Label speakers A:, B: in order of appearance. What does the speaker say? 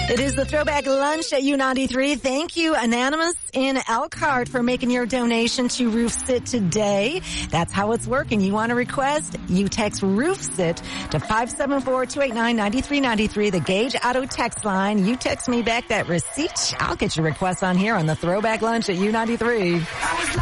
A: It is the Throwback Lunch at U93. Thank you, Anonymous in Elkhart, for making your donation to Roof Sit today. That's how it's working. You want to request? You text Roof Sit to 574-289-9393, the Gage Auto text line. You text me back that receipt. I'll get your request on here on the Throwback Lunch at U93.